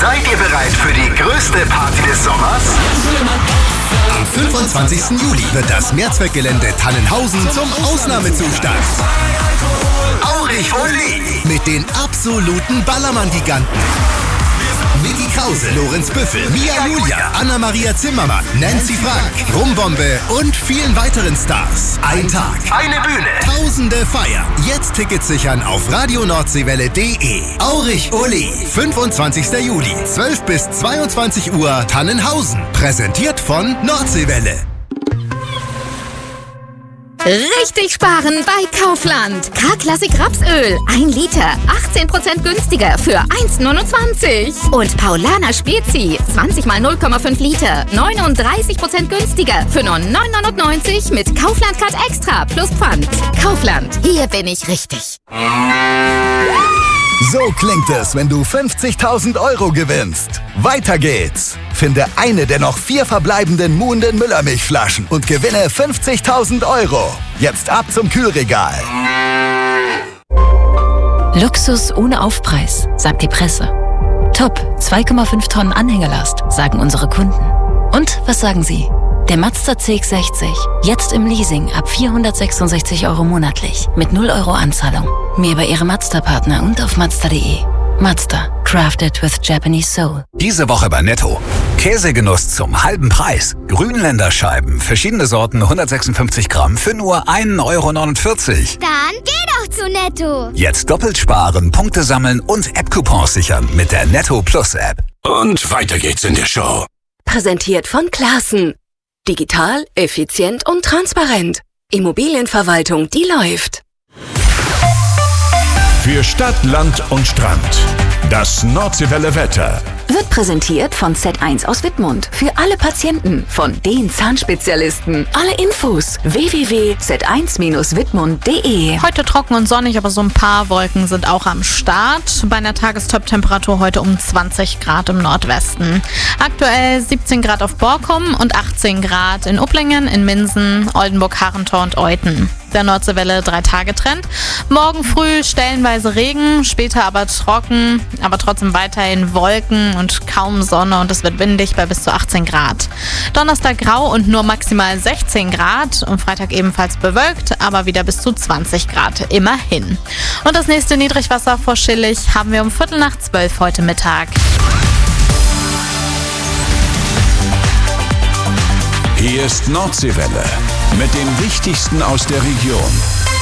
Seid ihr bereit für die größte Party des Sommers? Am 25. Juli wird das Mehrzweckgelände Tannenhausen zum Ausnahmezustand. Aurich und Lee mit den absoluten Ballermann-Giganten. Vicky Krause, Lorenz Büffel, Mia Julia, Anna-Maria Zimmermann, Nancy Frank, Rumbombe und vielen weiteren Stars. Ein Tag, eine Bühne, tausende Feiern. Jetzt Tickets sichern auf radionordseenwelle.de. Aurich Uli, 25. Juli, 12 bis 22 Uhr, Tannenhausen. Präsentiert von Nordseewelle. Richtig sparen bei Kaufland. K-Klassik Rapsöl. 1 Liter. 18% günstiger für 1,29. Und Paulaner Spezi. 20 mal 0,5 Liter. 39% günstiger für nur 9,99 mit Kaufland-Card Extra plus Pfand. Kaufland. Hier bin ich richtig. So klingt es, wenn du 50.000 Euro gewinnst. Weiter geht's. Finde eine der noch 4 verbleibenden Muhnden Müllermilchflaschen und gewinne 50.000 Euro. Jetzt ab zum Kühlregal. Luxus ohne Aufpreis, sagt die Presse. Top, 2,5 Tonnen Anhängerlast, sagen unsere Kunden. Und was sagen Sie? Der Mazda CX-60, jetzt im Leasing ab 466 Euro monatlich, mit 0 Euro Anzahlung. Mehr bei Ihrem Mazda-Partner und auf Mazda.de. Mazda, crafted with Japanese soul. Diese Woche bei Netto. Käsegenuss zum halben Preis. Grünländerscheiben, verschiedene Sorten, 156 Gramm für nur 1,49 Euro. Dann geh doch zu Netto. Jetzt doppelt sparen, Punkte sammeln und App-Coupons sichern mit der Netto Plus App. Und weiter geht's in der Show. Präsentiert von Classen. Digital, effizient und transparent. Immobilienverwaltung, die läuft. Für Stadt, Land und Strand. Das Nordseewelle Wetter. Wird präsentiert von Z1 aus Wittmund. Für alle Patienten von den Zahnspezialisten. Alle Infos www.z1-wittmund.de. Heute trocken und sonnig, aber so ein paar Wolken sind auch am Start. Bei einer Tagestop-Temperatur heute um 20 Grad im Nordwesten. Aktuell 17 Grad auf Borkum und 18 Grad in Upplingen, in Minden, Oldenburg, Harrentor und Euthen. Der Nordseewelle 3-Tage-Trend. Morgen früh stellenweise Regen, später aber trocken, aber trotzdem weiterhin Wolken und kaum Sonne und es wird windig bei bis zu 18 Grad. Donnerstag grau und nur maximal 16 Grad und Freitag ebenfalls bewölkt, aber wieder bis zu 20 Grad, immerhin. Und das nächste Niedrigwasser vor Schillig haben wir um 11:45 heute Mittag. Hier ist Nordseewelle mit dem Wichtigsten aus der Region.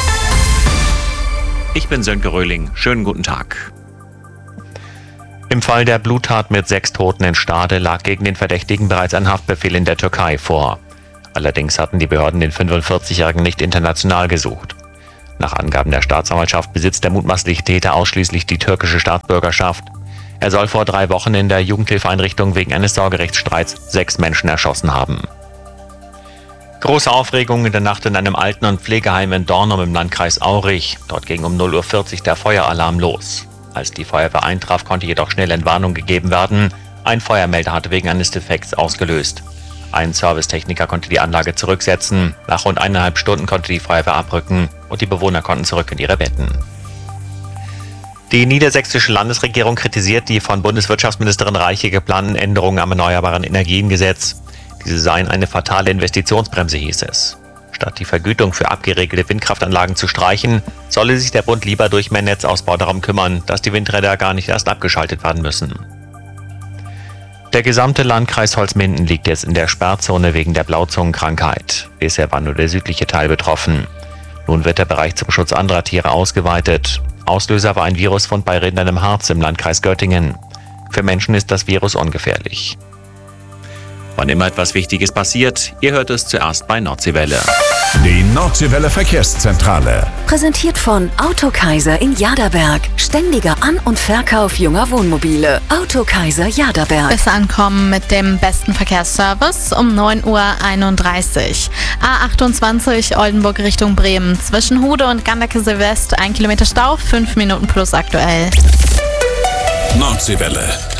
Ich bin Sönke Röhling. Schönen guten Tag. Im Fall der Bluttat mit 6 Toten in Stade lag gegen den Verdächtigen bereits ein Haftbefehl in der Türkei vor. Allerdings hatten die Behörden den 45-Jährigen nicht international gesucht. Nach Angaben der Staatsanwaltschaft besitzt der mutmaßliche Täter ausschließlich die türkische Staatsbürgerschaft. Er soll vor 3 Wochen in der Jugendhilfeeinrichtung wegen eines Sorgerechtsstreits 6 Menschen erschossen haben. Große Aufregung in der Nacht in einem Alten- und Pflegeheim in Dornum im Landkreis Aurich. Dort ging um 0:40 Uhr der Feueralarm los. Als die Feuerwehr eintraf, konnte jedoch schnell Entwarnung gegeben werden. Ein Feuermelder hatte wegen eines Defekts ausgelöst. Ein Servicetechniker konnte die Anlage zurücksetzen. Nach rund 1,5 Stunden konnte die Feuerwehr abrücken und die Bewohner konnten zurück in ihre Betten. Die niedersächsische Landesregierung kritisiert die von Bundeswirtschaftsministerin Reiche geplanten Änderungen am Erneuerbaren Energiengesetz. Diese seien eine fatale Investitionsbremse, hieß es. Statt die Vergütung für abgeregelte Windkraftanlagen zu streichen, solle sich der Bund lieber durch mehr Netzausbau darum kümmern, dass die Windräder gar nicht erst abgeschaltet werden müssen. Der gesamte Landkreis Holzminden liegt jetzt in der Sperrzone wegen der Blauzungenkrankheit. Bisher war nur der südliche Teil betroffen. Nun wird der Bereich zum Schutz anderer Tiere ausgeweitet. Auslöser war ein Virusfund bei Rindern im Harz im Landkreis Göttingen. Für Menschen ist das Virus ungefährlich. Wann immer etwas Wichtiges passiert, ihr hört es zuerst bei Nordseewelle. Die Nordseewelle Verkehrszentrale. Präsentiert von Autokaiser in Jaderberg. Ständiger An- und Verkauf junger Wohnmobile. Autokaiser Jaderberg. Bis ankommen mit dem besten Verkehrsservice um 9:31 Uhr. A28 Oldenburg Richtung Bremen. Zwischen Hude und Ganderkesee West 1 Kilometer Stau, 5 Minuten plus aktuell. Nordseewelle.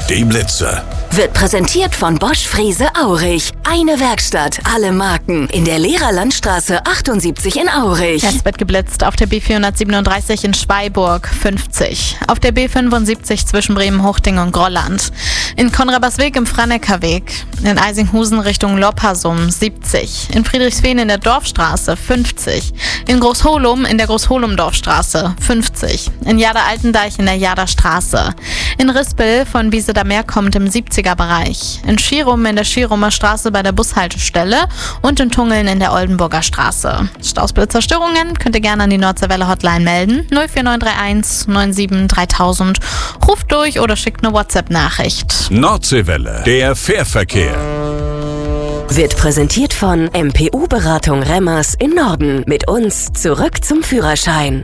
Die Blitzer. Wird präsentiert von Bosch Frese Aurich. Eine Werkstatt, alle Marken. In der Lehrerlandstraße 78 in Aurich. Es wird geblitzt auf der B437 in Schweiburg 50. Auf der B75 zwischen Bremen-Hochding und Grolland. In Konrabersweg im Franeckerweg. In Eisinghusen Richtung Loppersum 70. In Friedrichsfehn in der Dorfstraße 50. In Großholum in der Großholum-Dorfstraße 50. In Jada-Altendeich in der Jada-Straße. In Rispel von Wieseder Meer kommt im 70er-Bereich. In Schirum in der Schirumer Straße bei der Bushaltestelle und in Tungeln in der Oldenburger Straße. Stausblitzer-Störungen könnt ihr gerne an die Nordseewelle-Hotline melden. 04931 97 3000. Ruft durch oder schickt eine WhatsApp-Nachricht. Nordseewelle, der Fährverkehr. Wird präsentiert von MPU-Beratung Remmers in Norden. Mit uns zurück zum Führerschein.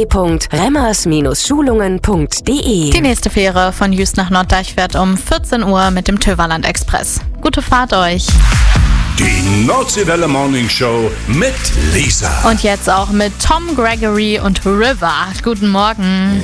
www.remmers-schulungen.de. Die nächste Fähre von Jüst nach Norddeich fährt um 14 Uhr mit dem Töverland Express. Gute Fahrt euch. Die Nordseewelle Morning Show mit Lisa. Und jetzt auch mit Tom Gregory und River. Guten Morgen.